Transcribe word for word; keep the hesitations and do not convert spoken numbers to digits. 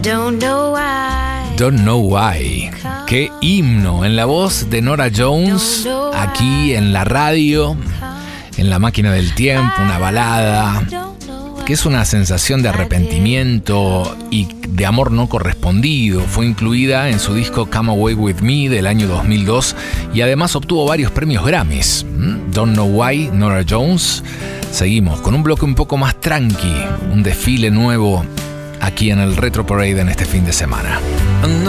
Don't know why. Don't Know Why. Qué himno en la voz de Norah Jones, aquí en la radio, en La Máquina del Tiempo, una balada que es una sensación de arrepentimiento y de amor no correspondido. Fue incluida en su disco Come Away With Me del año dos mil dos y además obtuvo varios premios Grammys. Don't Know Why, Norah Jones. Seguimos con un bloque un poco más tranqui, un desfile nuevo aquí en el Retro Parade en este fin de semana.